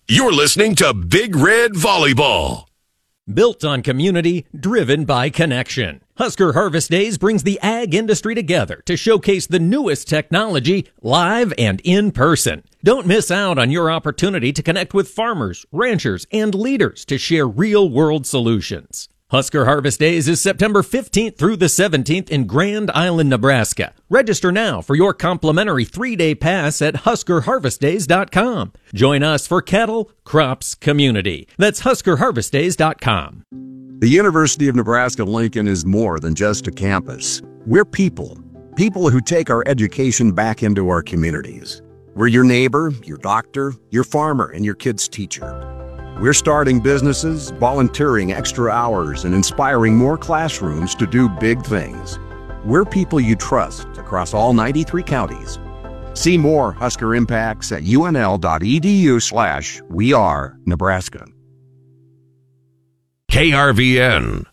You're listening to Big Red Volleyball. Built on community, driven by connection. Husker Harvest Days brings the ag industry together to showcase the newest technology live and in person. Don't miss out on your opportunity to connect with farmers, ranchers, and leaders to share real-world solutions. Husker Harvest Days is September 15th through the 17th in Grand Island, Nebraska. Register now for your complimentary 3-day pass at HuskerHarvestDays.com. Join us for cattle, crops, community. That's HuskerHarvestDays.com. The University of Nebraska-Lincoln is more than just a campus. We're people. People who take our education back into our communities. We're your neighbor, your doctor, your farmer, and your kid's teacher. We're starting businesses, volunteering extra hours, and inspiring more classrooms to do big things. We're people you trust across all 93 counties. See more Husker Impacts at unl.edu/wearenebraska. KRVN.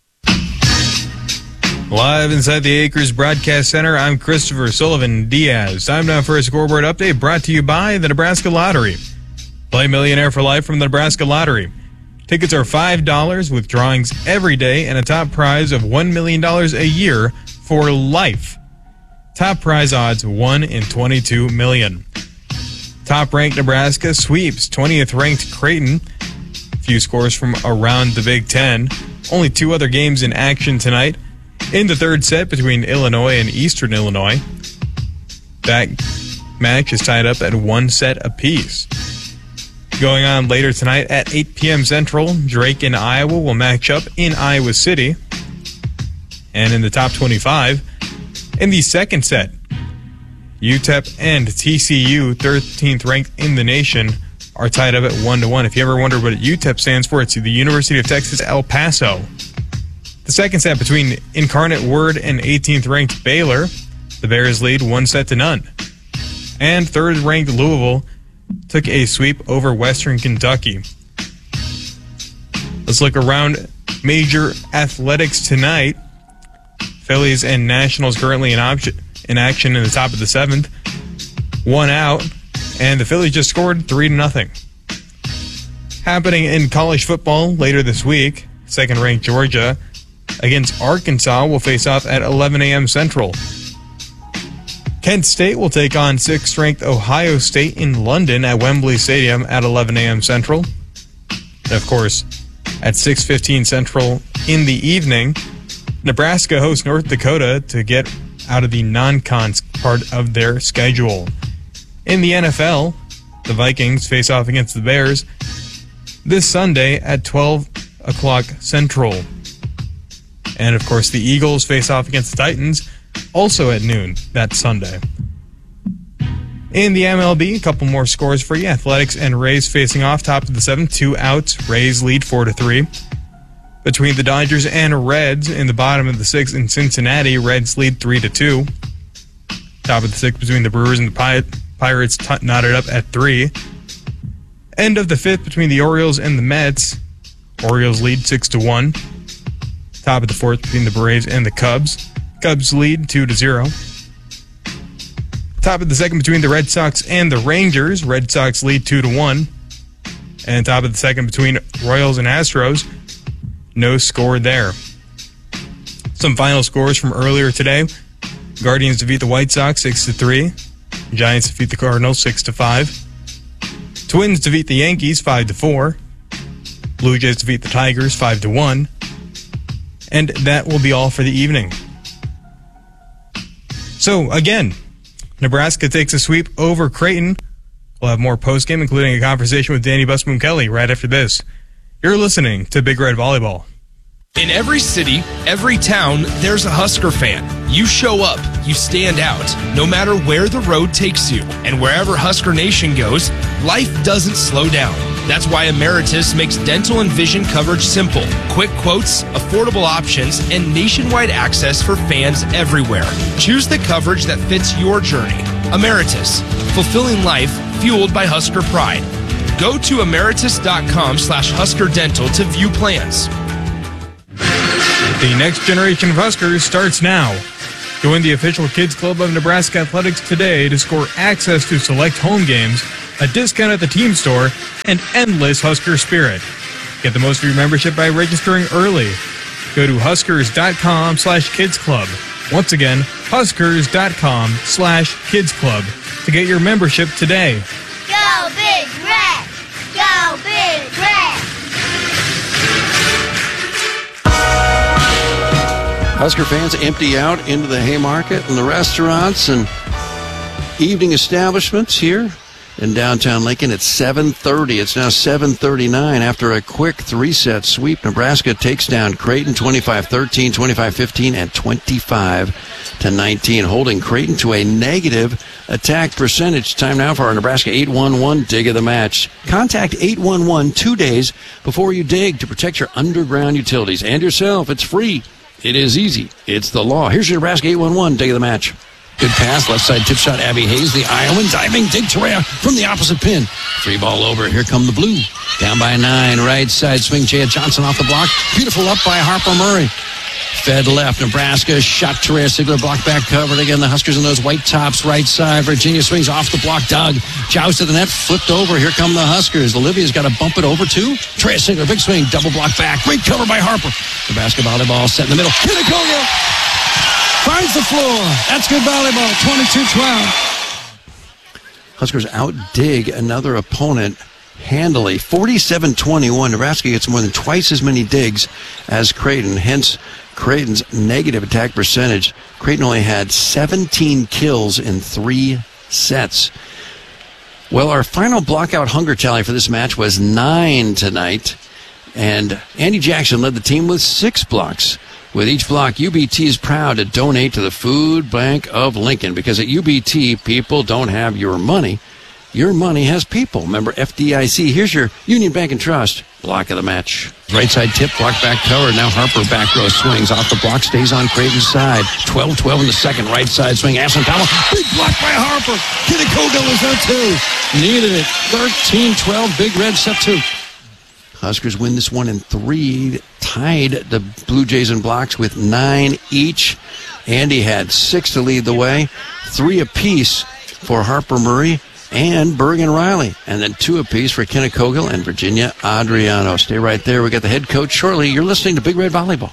Live inside the Acres Broadcast Center, I'm Christopher Sullivan Diaz. Time now for a scoreboard update brought to you by the Nebraska Lottery. Play Millionaire for Life from the Nebraska Lottery. Tickets are $5 with drawings every day and a top prize of $1 million a year for life. Top prize odds 1 in 22 million. Top-ranked Nebraska sweeps 20th-ranked Creighton. Few scores from around the Big Ten. Only 2 other games in action tonight. In the third set between Illinois and Eastern Illinois. That match is tied up at 1 set apiece. Going on later tonight at 8 p.m. Central, Drake and Iowa will match up in Iowa City. And in the top 25, in the second set, UTEP and TCU, 13th ranked in the nation, are tied up at 1-1. If you ever wonder what UTEP stands for, it's the University of Texas El Paso. The second set between Incarnate Word and 18th ranked Baylor, the Bears lead 1-0. And third ranked Louisville took a sweep over Western Kentucky. Let's look around major athletics tonight. Phillies and Nationals currently in action in the top of the 7th. 1 out, and the Phillies just scored 3-0. Happening in college football later this week, second-ranked Georgia against Arkansas will face off at 11 a.m. Central. Kent State will take on 6th-ranked Ohio State in London at Wembley Stadium at 11 a.m. Central. And of course, at 6:15 Central in the evening, Nebraska hosts North Dakota to get out of the non-con part of their schedule. In the NFL, the Vikings face off against the Bears this Sunday at 12 o'clock Central. And of course, the Eagles face off against the Titans also at noon that Sunday. In the MLB, a couple more scores for you. Athletics and Rays facing off, top of the 7th, 2 outs. Rays lead 4-3. Between the Dodgers and Reds in the bottom of the 6th in Cincinnati, Reds lead 3-2. Top of the 6th between the Brewers and the Pirates knotted up at 3. End of the 5th between the Orioles and the Mets. Orioles lead 6-1. Top of the 4th between the Braves and the Cubs. Cubs lead 2-0. Top of the 2nd between the Red Sox and the Rangers. Red Sox lead 2-1. And top of the 2nd between Royals and Astros. No score there. Some final scores from earlier today. Guardians defeat the White Sox 6-3. Giants defeat the Cardinals 6-5. Twins defeat the Yankees 5-4. Blue Jays defeat the Tigers 5-1. And that will be all for the evening. So, again, Nebraska takes a sweep over Creighton. We'll have more postgame, including a conversation with Danny Busboom Kelly right after this. You're listening to Big Red Volleyball. In every city, every town, there's a Husker fan. You show up, you stand out, no matter where the road takes you. And wherever Husker Nation goes, life doesn't slow down. That's why Emeritus makes dental and vision coverage simple. Quick quotes, affordable options, and nationwide access for fans everywhere. Choose the coverage that fits your journey. Emeritus, fulfilling life fueled by Husker pride. Go to emeritus.com/Husker Dental to view plans. The next generation of Huskers starts now. Join the official Kids Club of Nebraska Athletics today to score access to select home games a discount at the team store, and endless Husker spirit. Get the most of your membership by registering early. Go to huskers.com/kids club. Once again, huskers.com/kids club to get your membership today. Go Big Red! Go Big Red! Husker fans empty out into the Haymarket and the restaurants and evening establishments here in downtown Lincoln at 7:30. It's now 7:39 after a quick three-set sweep. Nebraska takes down Creighton 25-13, 25-15, and 25-19, holding Creighton to a negative attack percentage. Time now for our Nebraska 811 dig of the match. Contact 811 2 days before you dig to protect your underground utilities and yourself. It's free. It is easy. It's the law. Here's your Nebraska 811 dig of the match. Good pass, left side tip shot, Abby Hayes, the Iowan, diving, dig Torreya from the opposite pin. Free ball over, here come the Blue. Down by 9, right side swing, Jaya Johnson off the block. Beautiful up by Harper Murray. Fed left, Nebraska, shot Torreya, Sigler, block back covered. Again, the Huskers in those white tops, right side. Virginia swings off the block, Doug. Joust to the net, flipped over, here come the Huskers. Olivia's got to bump it over to Torreya, Sigler, big swing, double block back. Great cover by Harper. Nebraska volleyball set in the middle. Kinakoga finds the floor. That's good volleyball, 22-12. Huskers out-dig another opponent handily, 47-21. Nebraska gets more than twice as many digs as Creighton, hence Creighton's negative attack percentage. Creighton only had 17 kills in 3 sets. Well, our final blockout hunger tally for this match was 9 tonight, and Andy Jackson led the team with 6 blocks. With each block, UBT is proud to donate to the Food Bank of Lincoln, because at UBT, people don't have your money. Your money has people. Member FDIC. Here's your Union Bank and Trust block of the match. Right side tip, block back cover. Now Harper back row swings off the block, stays on Creighton's side. 12-12 in the second. Right side swing. Ashland Cowell. Big block by Harper. Kinakoga was there too. Needed it. 13-12. Big Red set 2. Huskers win this one in 3. Tied the Blue Jays in blocks with 9 each. Andy had 6 to lead the way. 3 apiece for Harper Murray and Bergen Riley. And then 2 apiece for Kinakoga and Virginia Adriano. Stay right there. We got the head coach shortly. You're listening to Big Red Volleyball.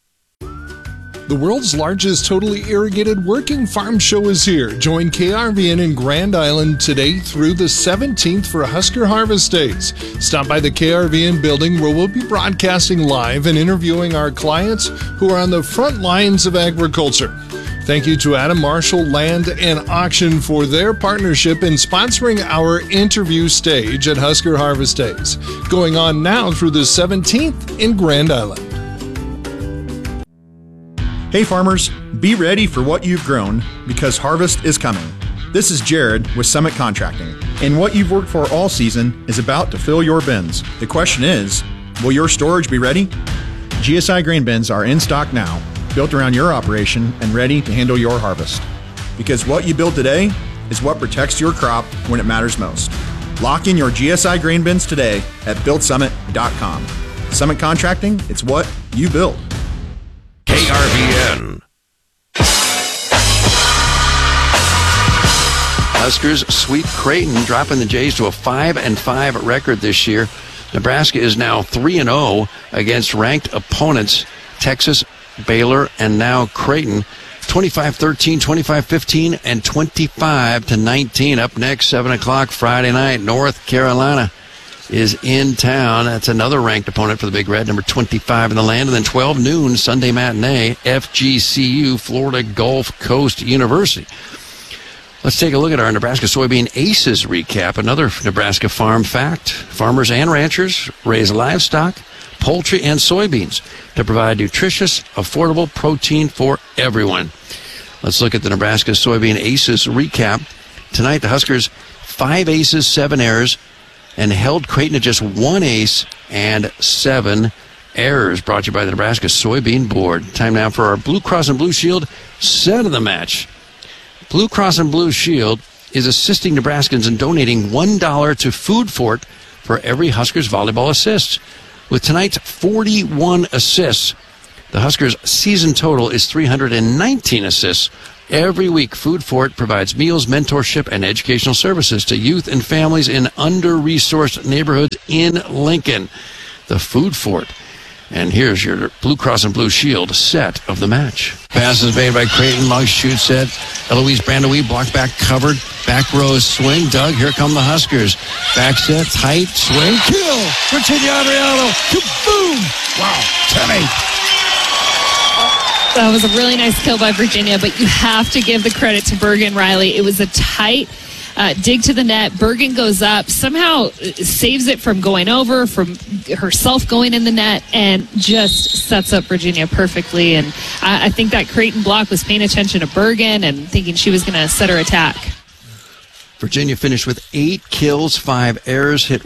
The world's largest totally irrigated working farm show is here. Join KRVN in Grand Island today through the 17th for Husker Harvest Days. Stop by the KRVN building where we'll be broadcasting live and interviewing our clients who are on the front lines of agriculture. Thank you to Adam Marshall Land and Auction for their partnership in sponsoring our interview stage at Husker Harvest Days. Going on now through the 17th in Grand Island. Hey farmers, be ready for what you've grown because harvest is coming. This is Jared with Summit Contracting, and what you've worked for all season is about to fill your bins. The question is, will your storage be ready? GSI grain bins are in stock now, built around your operation and ready to handle your harvest. Because what you build today is what protects your crop when it matters most. Lock in your GSI grain bins today at buildsummit.com. Summit Contracting, it's what you build. KRVN. Huskers sweep Creighton, dropping the Jays to a 5-5 record this year. Nebraska is now 3-0 against ranked opponents, Texas, Baylor, and now Creighton. 25-13, 25-15, and 25-19. Up next, 7 o'clock Friday night, North Carolina is in town. That's another ranked opponent for the Big Red, number 25 in the land. And then 12 noon, Sunday matinee, FGCU, Florida Gulf Coast University. Let's take a look at our Nebraska Soybean Aces recap. Another Nebraska farm fact. Farmers and ranchers raise livestock, poultry, and soybeans to provide nutritious, affordable protein for everyone. Let's look at the Nebraska Soybean Aces recap. Tonight, the Huskers, 5 aces, 7 errors, and held Creighton to just 1 ace and 7 errors. Brought to you by the Nebraska Soybean Board. Time now for our Blue Cross and Blue Shield set of the match. Blue Cross and Blue Shield is assisting Nebraskans in donating $1 to Food Fort for every Huskers volleyball assist. With tonight's 41 assists, the Huskers' season total is 319 assists Every week, Food Fort provides meals, mentorship, and educational services to youth and families in under-resourced neighborhoods in Lincoln. The Food Fort. And here's your Blue Cross and Blue Shield set of the match. Pass is made by Creighton. Long shoot set. Eloise Brandewie, block back covered. Back row swing. Doug, here come the Huskers. Back set, tight, swing, kill. Virginia Adriano. Kaboom! Wow, 10-8. That was a really nice kill by Virginia, but you have to give the credit to Bergen Riley. It was a tight dig to the net. Bergen goes up, somehow saves it from going over, from herself going in the net, and just sets up Virginia perfectly. And I think that Creighton block was paying attention to Bergen and thinking she was going to set her attack. Virginia finished with 8 kills, 5 errors, hit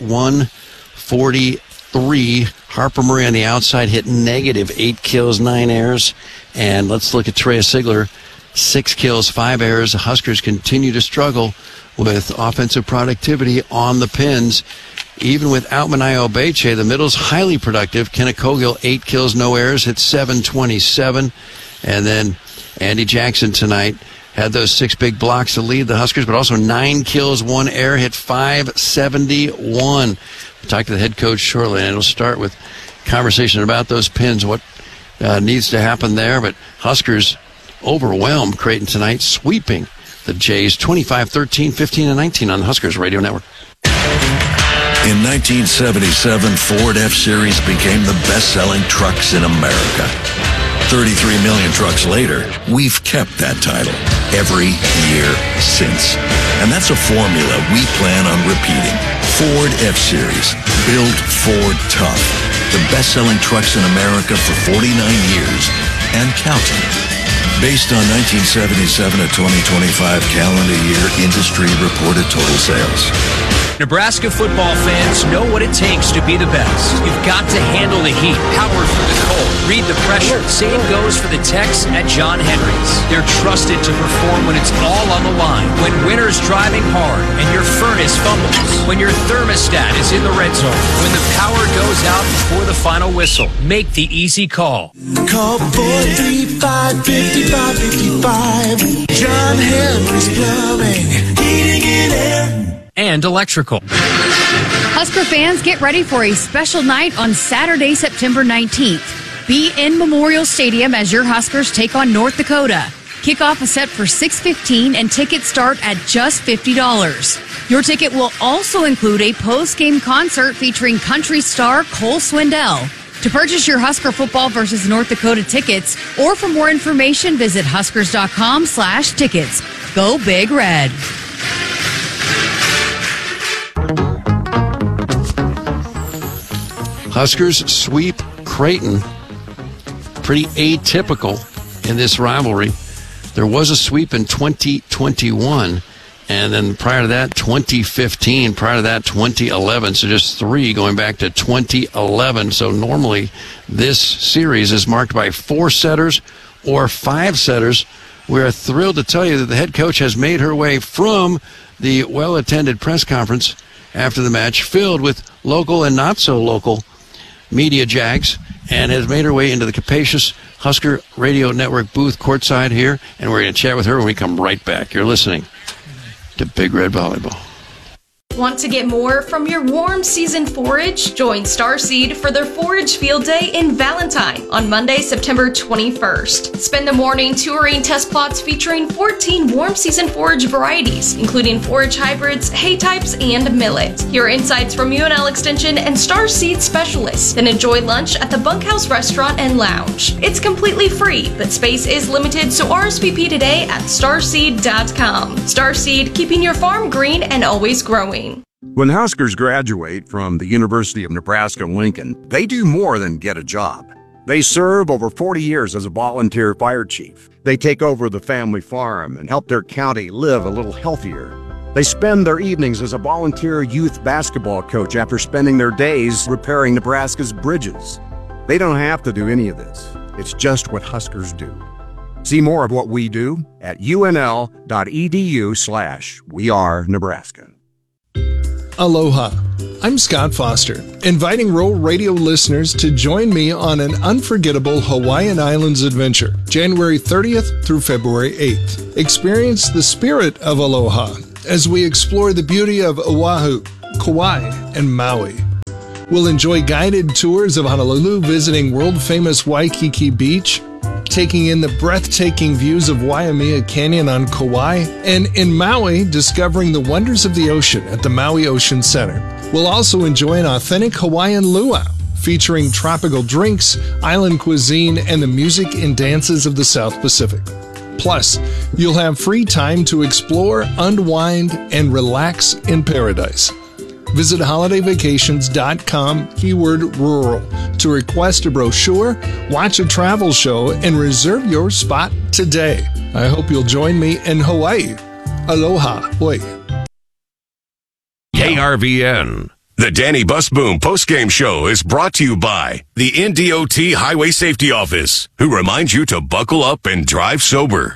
143. Harper Murray on the outside hit negative 8 kills, 9 errors. And let's look at Treya Sigler, 6 kills, 5 errors. The Huskers continue to struggle with offensive productivity on the pins. Even without Manayo Obeche, the middle's highly productive. Kenna Cogill, 8 kills, no errors, hit 727. And then Andy Jackson tonight had those 6 big blocks to lead the Huskers, but also 9 kills, 1 error, hit 571. We'll talk to the head coach shortly, and it'll start with conversation about those pins, what needs to happen there. But Huskers overwhelmed Creighton tonight, sweeping the Jays 25-13, 15-19 on the Huskers Radio Network. In 1977, Ford F-Series became the best-selling trucks in America. 33 million trucks later, we've kept that title every year since. And that's a formula we plan on repeating. Ford F-Series, built Ford tough. The best-selling trucks in America for 49 years and counting. Based on 1977 to 2025 calendar year industry reported total sales. Nebraska football fans know what it takes to be the best. You've got to handle the heat, power through the cold, read the pressure. Same goes for the techs at John Henry's. They're trusted to perform when it's all on the line. When winter's driving hard and your furnace fumbles. When your thermostat is in the red zone. When the power goes out before the final whistle. Make the easy call. Call 435-5555. John Henry's Plumbing, Heating and Air. And electrical. Husker fans, get ready for a special night on Saturday, September 19th. Be in Memorial Stadium as your Huskers take on North Dakota. Kickoff is set for 6:15 and tickets start at just $50. Your ticket will also include a post-game concert featuring country star Cole Swindell. To purchase your Husker football versus North Dakota tickets, or for more information, visit huskers.com/tickets. Go Big Red. Huskers sweep Creighton. Pretty atypical in this rivalry. There was a sweep in 2021, and then prior to that, 2015. Prior to that, 2011. So just 3 going back to 2011. So normally this series is marked by 4 setters or 5 setters. We're thrilled to tell you that the head coach has made her way from the well-attended press conference after the match, filled with local and not so local media jags, and has made her way into the capacious Husker Radio Network booth courtside here, and we're going to chat with her when we come right back. You're listening to Big Red Volleyball. Want to get more from your warm season forage? Join Starseed for their Forage Field Day in Valentine on Monday, September 21st. Spend the morning touring test plots featuring 14 warm season forage varieties, including forage hybrids, hay types, and millet. Hear insights from UNL Extension and Starseed specialists. Then enjoy lunch at the Bunkhouse Restaurant and Lounge. It's completely free, but space is limited, so RSVP today at starseed.com. Starseed, keeping your farm green and always growing. When Huskers graduate from the University of Nebraska-Lincoln, they do more than get a job. They serve over 40 years as a volunteer fire chief. They take over the family farm and help their county live a little healthier. They spend their evenings as a volunteer youth basketball coach after spending their days repairing Nebraska's bridges. They don't have to do any of this. It's just what Huskers do. See more of what we do at unl.edu/wearenebraska. Aloha. I'm Scott Foster, inviting Rural Radio listeners to join me on an unforgettable Hawaiian Islands adventure, January 30th through February 8th. Experience the spirit of aloha as we explore the beauty of Oahu, Kauai, and Maui. We'll enjoy guided tours of Honolulu, visiting world-famous Waikiki Beach, taking in the breathtaking views of Waimea Canyon on Kauai, and in Maui, discovering the wonders of the ocean at the Maui Ocean Center. We'll also enjoy an authentic Hawaiian luau, featuring tropical drinks, island cuisine, and the music and dances of the South Pacific. Plus, you'll have free time to explore, unwind, and relax in paradise. Visit holidayvacations.com, keyword rural, to request a brochure, watch a travel show, and reserve your spot today. I hope you'll join me in Hawaii. Aloha. Oi. KRVN. The Danny Busboom postgame show is brought to you by the NDOT Highway Safety Office, who reminds you to buckle up and drive sober.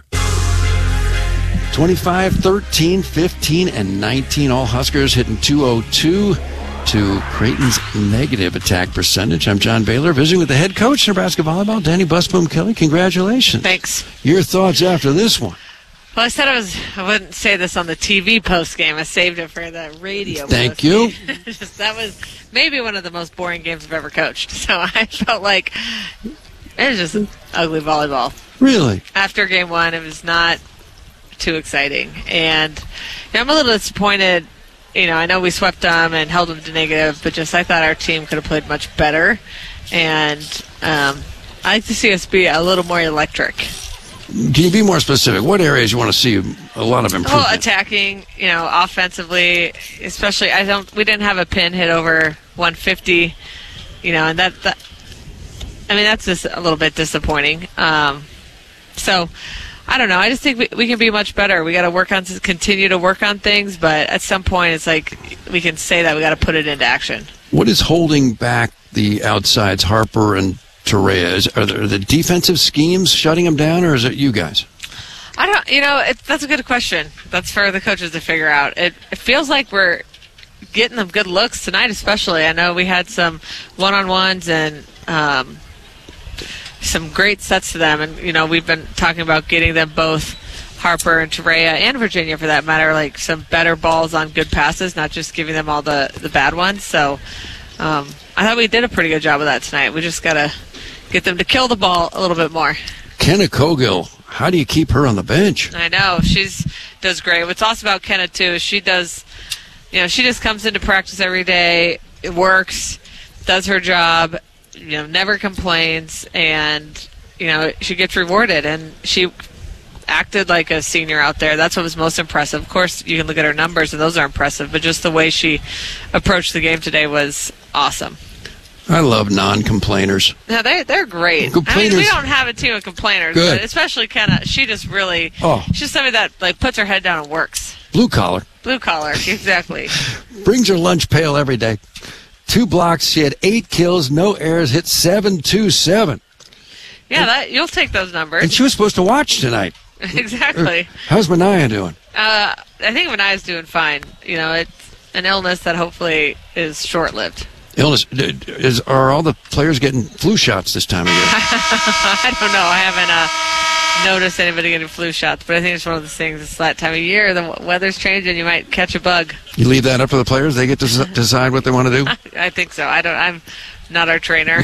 25, 13, 15, and 19. All Huskers hitting 202 to Creighton's negative attack percentage. I'm John Baylor, visiting with the head coach of Nebraska Volleyball, Danny Busboom Kelly. Congratulations. Thanks. Your thoughts after this one? Well, I said I wouldn't say this on the TV post-game. I saved it for the radio Thank you. That was maybe one of the most boring games I've ever coached. So I felt like it was just ugly volleyball. Really? After game one, it was not too exciting. And I'm a little disappointed. I know we swept them and held them to negative, but I thought our team could have played much better. And I like to see us be a little more electric. Can you be more specific? What areas you want to see a lot of improvement? Well, attacking, offensively, especially. We didn't have a pin hit over 150, and that's just a little bit disappointing. So I don't know. I just think we can be much better. We got to continue to work on things, but at some point, it's like we can say that we got to put it into action. What is holding back the outsides, Harper and Torreya? Are there the defensive schemes shutting them down, or is it you guys? I don't. That's a good question. That's for the coaches to figure out. It feels like we're getting them good looks tonight, especially. I know we had some one-on-ones and some great sets to them, and we've been talking about getting them both, Harper and Torreya and Virginia for that matter, like some better balls on good passes, not just giving them all the bad ones. So I thought we did a pretty good job of that tonight. We just got to get them to kill the ball a little bit more. Kenna Cogill, how do you keep her on the bench? I know. Does great. What's awesome about Kenna, too, is she does, she just comes into practice every day, it works, does her job, never complains, and, she gets rewarded. And she acted like a senior out there. That's what was most impressive. Of course, you can look at her numbers, and those are impressive, but just the way she approached the game today was awesome. I love non-complainers. No, they're great. Complainers. We don't have a team of complainers, Good. But especially Kenna. She just really, she's somebody that puts her head down and works. Blue collar. Blue collar, exactly. Brings her lunch pail every day. 2 blocks. She had 8 kills, no errors, hit 7-2-7. Yeah, you'll take those numbers. And she was supposed to watch tonight. Exactly. How's Mania doing? I think Mania's doing fine. It's an illness that hopefully is short-lived. Illness. Are all the players getting flu shots this time of year? I don't know. I haven't noticed anybody getting flu shots, but I think it's one of the things. It's that time of year. The weather's changing. You might catch a bug. You leave that up for the players? They get to decide what they want to do? I think so. I'm not our trainer.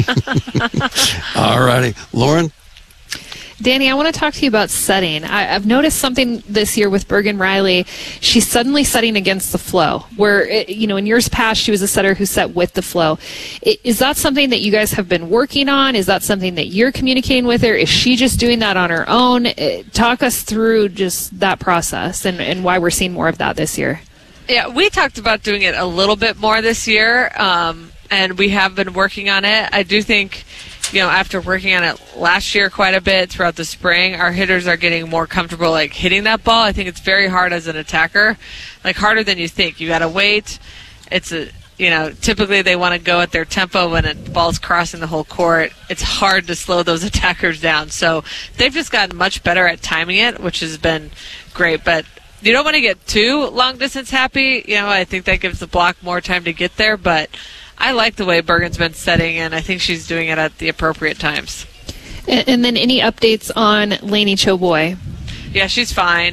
All righty. Lauren? Danny, I want to talk to you about setting. I've noticed something this year with Bergen Riley. She's suddenly setting against the flow, where, in years past, she was a setter who set with the flow. Is that something that you guys have been working on? Is that something that you're communicating with her? Is she just doing that on her own? Talk us through just that process and why we're seeing more of that this year. Yeah, we talked about doing it a little bit more this year, and we have been working on it. I do think, after working on it last year quite a bit throughout the spring, our hitters are getting more comfortable, hitting that ball. I think it's very hard as an attacker, harder than you think. You got to wait. It's typically they want to go at their tempo when a ball's crossing the whole court. It's hard to slow those attackers down. So they've just gotten much better at timing it, which has been great. But you don't want to get too long distance happy. I think that gives the block more time to get there, but I like the way Bergen's been setting, and I think she's doing it at the appropriate times. And then any updates on Lainey Choboy? Yeah, she's fine.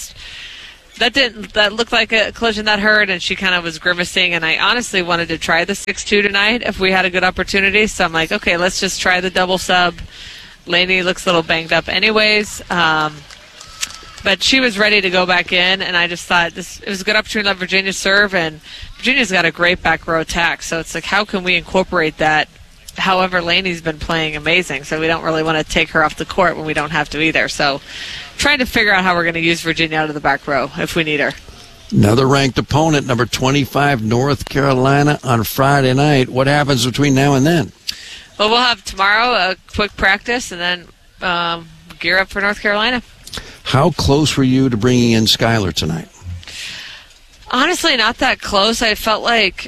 That looked like a collision that hurt, and she kind of was grimacing, and I honestly wanted to try the 6-2 tonight if we had a good opportunity. So I'm like, okay, let's just try the double sub. Lainey looks a little banged up anyways. But she was ready to go back in, and I just thought it was a good opportunity to let Virginia serve, and Virginia's got a great back row attack. So it's like, how can we incorporate that? However, Lainey's been playing amazing, so we don't really want to take her off the court when we don't have to either. So trying to figure out how we're going to use Virginia out of the back row if we need her. Another ranked opponent, number 25, North Carolina, on Friday night. What happens between now and then? Well, we'll have tomorrow a quick practice and then gear up for North Carolina. How close were you to bringing in Skylar tonight? Honestly, not that close. I felt like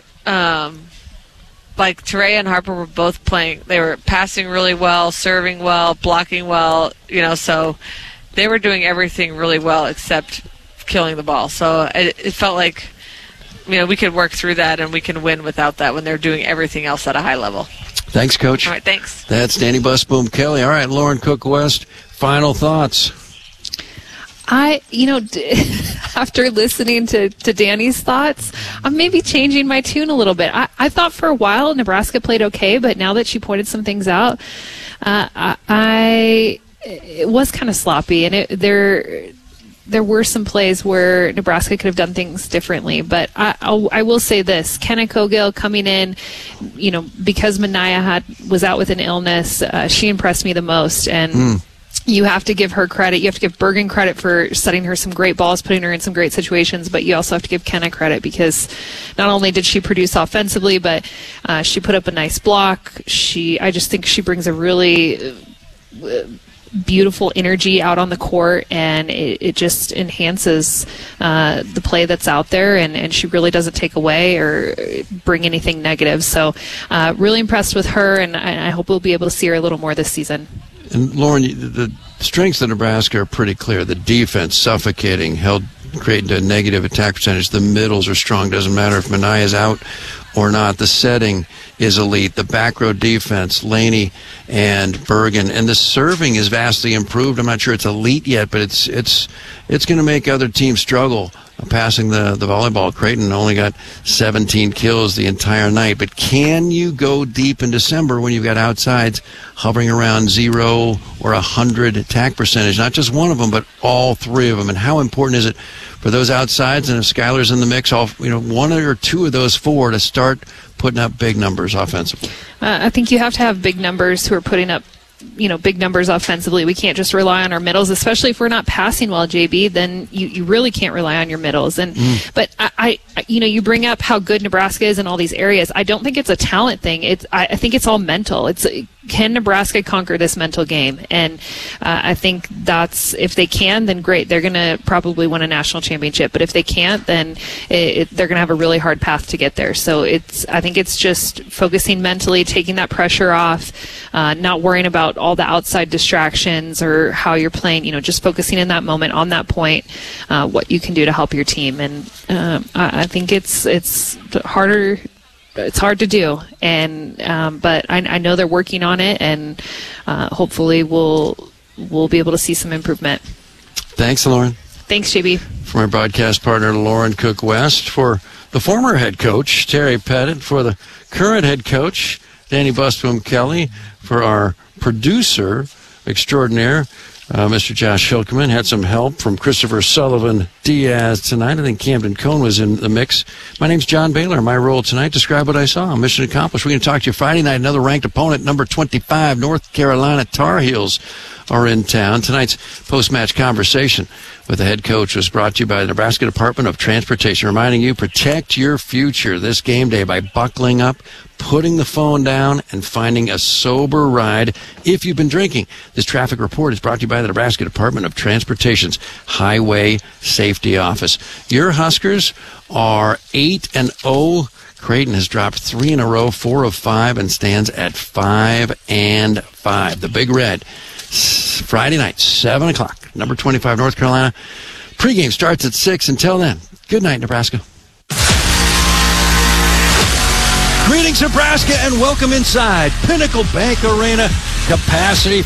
Terea and Harper were both playing. They were passing really well, serving well, blocking well, so they were doing everything really well except killing the ball. So it felt like, we could work through that and we can win without that when they're doing everything else at a high level. Thanks, Coach. All right, thanks. That's Danny Busboom Kelly. All right, Lauren Cook West, final thoughts. After listening to Danny's thoughts, I'm maybe changing my tune a little bit. I thought for a while Nebraska played okay, but now that she pointed some things out, it was kind of sloppy, and there were some plays where Nebraska could have done things differently. But I will say this: Kenna Cogill coming in, because Mania was out with an illness, she impressed me the most, and. You have to give her credit. You have to give Bergen credit for setting her some great balls, putting her in some great situations, but you also have to give Kenna credit because not only did she produce offensively, but she put up a nice block. I just think she brings a really beautiful energy out on the court, and it just enhances the play that's out there, and she really doesn't take away or bring anything negative. So really impressed with her, and I hope we'll be able to see her a little more this season. And Lauren, the strengths of Nebraska are pretty clear. The defense, suffocating, creating a negative attack percentage. The middles are strong. Doesn't matter if Mania is out or not. The setting is elite. The back row defense, Lainey and Bergen. And the serving is vastly improved. I'm not sure it's elite yet, but it's going to make other teams struggle passing the volleyball. Creighton only got 17 kills the entire night. But can you go deep in December when you've got outsides hovering around 0 or 100 attack percentage? Not just one of them, but all three of them. And how important is it for those outsides, and if Skylar's in the mix, one or two of those four to start putting up big numbers offensively? I think you have to have big numbers who are putting up big numbers offensively. We can't just rely on our middles, especially if we're not passing well, JB. Then you really can't rely on your middles. But I you bring up how good Nebraska is in all these areas. I don't think it's a talent thing. I think it's all mental. Can Nebraska conquer this mental game? And I think that's, if they can, then great. They're going to probably win a national championship. But if they can't, then they're going to have a really hard path to get there. So I think it's just focusing mentally, taking that pressure off, not worrying about all the outside distractions or how you're playing. Just focusing in that moment, on that point, what you can do to help your team. And I think it's harder. It's hard to do, but I know they're working on it, and hopefully we'll be able to see some improvement. Thanks, Lauren. Thanks, JB. For my broadcast partner, Lauren Cook West, for the former head coach, Terry Pettit, for the current head coach, Danny Busboom Kelly, for our producer extraordinaire, Mr. Josh Hilkeman. Had some help from Christopher Sullivan Diaz tonight. I think Camden Cohn was in the mix. My name's John Baylor. My role tonight, describe what I saw. Mission accomplished. We're going to talk to you Friday night. Another ranked opponent, number 25, North Carolina Tar Heels are in town. Tonight's post-match conversation with the head coach was brought to you by the Nebraska Department of Transportation, reminding you, protect your future this game day by buckling up, putting the phone down, and finding a sober ride if you've been drinking. This traffic report is brought to you by the Nebraska Department of Transportation's Highway Safety Office. Your Huskers are 8-0. Creighton has dropped 3 in a row, 4 of 5, and stands at 5-5. The Big Red, Friday night, 7 o'clock. Number 25, North Carolina Pregame starts at 6. Until then, good night, Nebraska. Greetings, Nebraska, and welcome inside Pinnacle Bank Arena. Capacity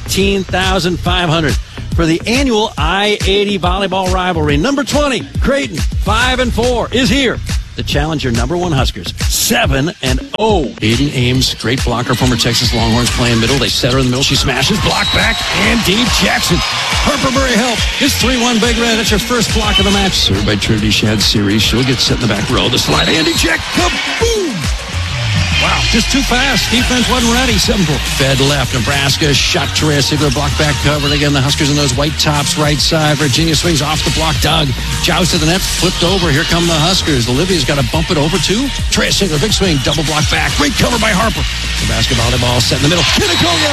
15,500 for the annual I-80 volleyball rivalry. Number 20, Creighton, 5-4, is here to challenge your number 1 Huskers, 7-0. Aiden Ames, great blocker, former Texas Longhorns, playing middle. They set her in the middle. She smashes, block back, and Dee Jackson. Harper Murray help. It's 3-1 Big Red. That's your first block of the match. Served by Trinity Shad Series. She'll get set in the back row. The slide, Andy Jack. Kaboom! Wow, just too fast. Defense wasn't ready. 7-4. Fed left. Nebraska shot Terea Sigler. Block back covered. Again, the Huskers in those white tops. Right side. Virginia swings off the block. Doug joust to the net. Flipped over. Here come the Huskers. Olivia's got to bump it over too. Terea Sigler. Big swing. Double block back. Great cover by Harper. Nebraska volleyball set in the middle. Kinakoga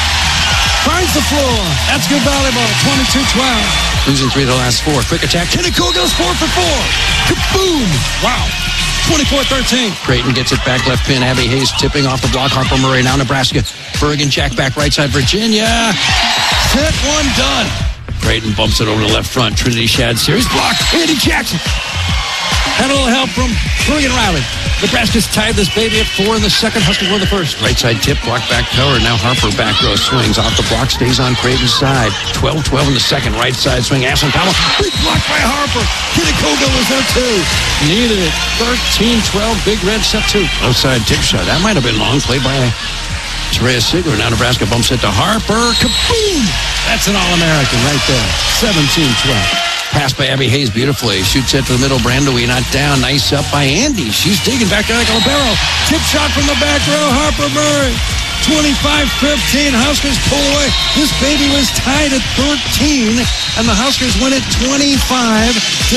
finds the floor. That's good volleyball. 22-12. Losing 3 of the last 4. Quick attack. Kinakoga's 4 for 4. Kaboom. Wow. 24-13. Creighton gets it back left pin. Abby Hayes tipping off the block. Harper Murray now Nebraska. Bergen Jack back right side. Virginia. Set 1 done. Creighton bumps it over to the left front. Trinity Shad Series block. Andy Jackson. Had a little help from Bergen Riley. Nebraska's tied this baby at 4 in the second. Huskers won the first. Right side tip, block back cover. Now Harper back row swings off the block, stays on Creighton's side. 12-12 in the second. Right side swing. Ashlyn Powell. Big block by Harper. Kinakoga was there too. Needed it. 13-12. Big Red set 2. Outside tip shot. That might have been long. Played by Terea Sigler. Now Nebraska bumps it to Harper. Kaboom! That's an All-American right there. 17-12. Pass by Abby Hayes beautifully. Shoots it to the middle. Brandowie not down. Nice up by Andy. She's digging back to like a libero. Tip shot from the back row. Harper Murray. 25-15. Huskers pull away. This baby was tied at 13, and the Huskers win it 25-15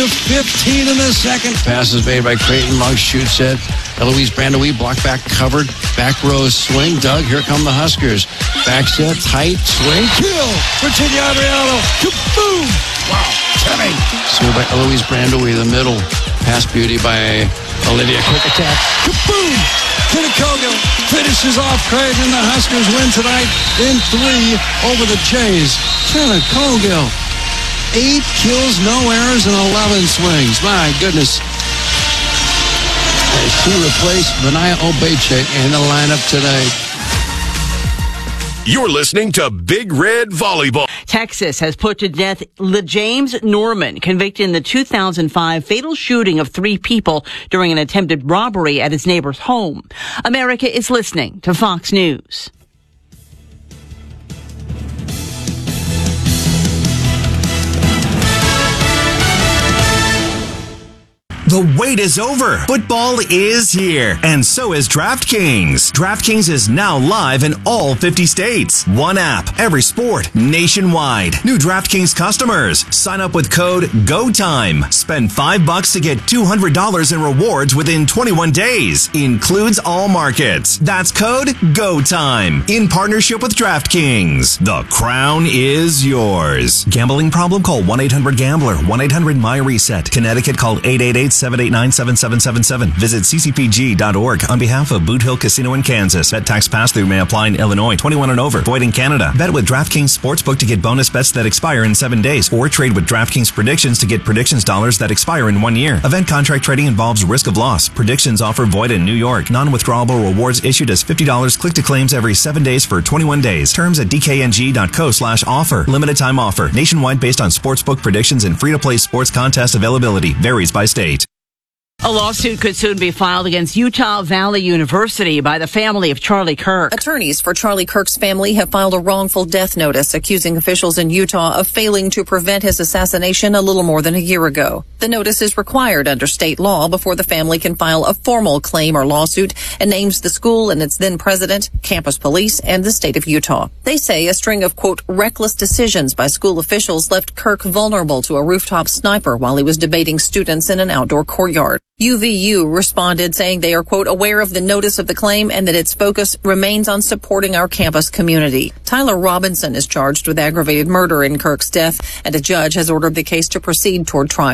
in the second. Passes made by Creighton. Long shoot set. Eloise Brandowie block back covered. Back row swing. Doug, here come the Huskers. Back set. Tight swing. Kill. Virginia Adriano. Kaboom. Wow. Timmy. So by Eloise Brandowie, the middle. Pass beauty by Olivia. Quick attack. Kaboom. Kinakoga finishes off Creighton, and the Huskers win tonight in 3 over the Jays. Kinakoga. 8 kills, no errors, and 11 swings. My goodness. As she replaced Vinaya Obeche in the lineup tonight. You're listening to Big Red Volleyball. Texas has put to death LeJames Norman, convicted in the 2005 fatal shooting of 3 people during an attempted robbery at his neighbor's home. America is listening to Fox News. The wait is over. Football is here, and so is DraftKings. DraftKings is now live in all 50 states. One app, every sport, nationwide. New DraftKings customers, sign up with code GOTIME. Spend $5 to get $200 in rewards within 21 days. Includes all markets. That's code GOTIME. In partnership with DraftKings. The crown is yours. Gambling problem? Call 1-800-GAMBLER. 1-800-MY-RESET. Connecticut, call 888-789-7777. Visit ccpg.org on behalf of Boot Hill Casino in Kansas. Bet tax pass-through may apply in Illinois. 21 and over. Void in Canada. Bet with DraftKings Sportsbook to get bonus bets that expire in 7 days. Or trade with DraftKings Predictions to get predictions dollars that expire in 1 year. Event contract trading involves risk of loss. Predictions offer void in New York. Non-withdrawable rewards issued as $50 click to claims every 7 days for 21 days. Terms at dkng.co/offer. Limited time offer. Nationwide based on sportsbook predictions and free-to-play sports contest availability. Varies by state. A lawsuit could soon be filed against Utah Valley University by the family of Charlie Kirk. Attorneys for Charlie Kirk's family have filed a wrongful death notice accusing officials in Utah of failing to prevent his assassination a little more than a year ago. The notice is required under state law before the family can file a formal claim or lawsuit and names the school and its then president, campus police, and the state of Utah. They say a string of, quote, reckless decisions by school officials left Kirk vulnerable to a rooftop sniper while he was debating students in an outdoor courtyard. UVU responded saying they are, quote, aware of the notice of the claim and that its focus remains on supporting our campus community. Tyler Robinson is charged with aggravated murder in Kirk's death, and a judge has ordered the case to proceed toward trial.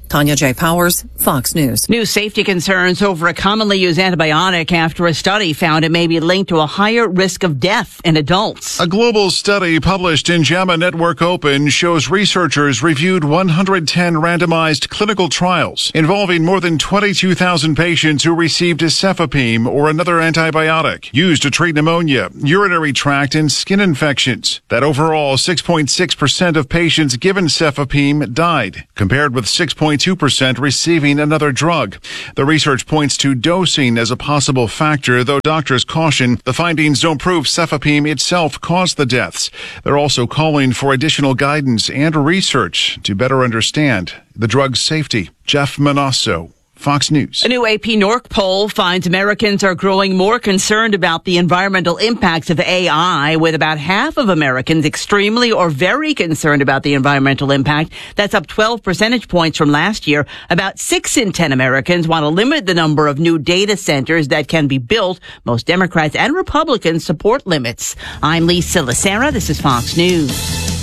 Tanya J. Powers, Fox News. New safety concerns over a commonly used antibiotic after a study found it may be linked to a higher risk of death in adults. A global study published in JAMA Network Open shows researchers reviewed 110 randomized clinical trials involving more than 22,000 patients who received cefepime or another antibiotic used to treat pneumonia, urinary tract, and skin infections. That overall 6.6% of patients given cefepime died, compared with 6.2% receiving another drug. The research points to dosing as a possible factor, though doctors caution the findings don't prove cefepime itself caused the deaths. They're also calling for additional guidance and research to better understand the drug's safety. Jeff Manasso, Fox News. A new AP NORC poll finds Americans are growing more concerned about the environmental impacts of AI, with about half of Americans extremely or very concerned about the environmental impact. That's up 12 percentage points from last year. About 6 in 10 Americans want to limit the number of new data centers that can be built. Most Democrats and Republicans support limits. I'm Lisa Lacera. This is Fox News.